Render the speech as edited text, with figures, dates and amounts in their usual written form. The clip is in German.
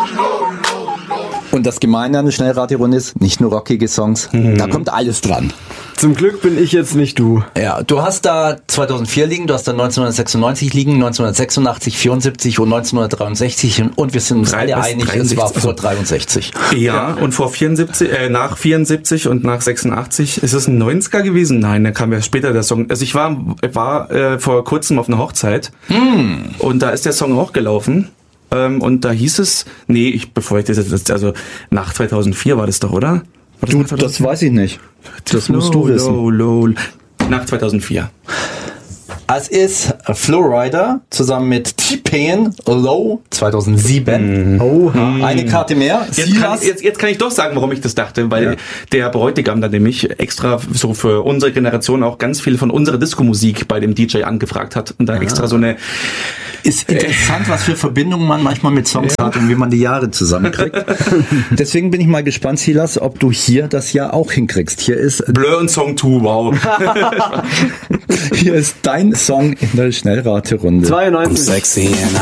Und das Gemeine an der Schnellraterunde ist, nicht nur rockige Songs, da kommt alles dran. Zum Glück bin ich jetzt nicht du. Ja, du hast da 2004 liegen, du hast da 1996 liegen, 1986, 74 und 1963 und wir sind uns alle einig, es war vor 63. Ja, und vor 74, nach 74 und nach 86, ist es ein 90er gewesen? Nein, da kam ja später der Song. Also ich war vor kurzem auf einer Hochzeit und da ist der Song auch gelaufen. Und da hieß es, bevor ich das jetzt, also nach 2004 war das doch, oder? Du, das weiß ich nicht. Das musst du wissen. Nach 2004. Es ist Flowrider zusammen mit T-Pain, Low, 2007. Eine Karte mehr. Jetzt kann ich doch sagen, warum ich das dachte, weil der Bräutigam da nämlich extra so für unsere Generation auch ganz viel von unserer Disco-Musik bei dem DJ angefragt hat und da extra so eine... Ist interessant, was für Verbindungen man manchmal mit Songs hat und wie man die Jahre zusammenkriegt. Deswegen bin ich mal gespannt, Silas, ob du hier das Jahr auch hinkriegst. Hier ist Blur und Song 2, wow. Hier ist dein Song in der Schnellraterunde. 92. I'm sexy and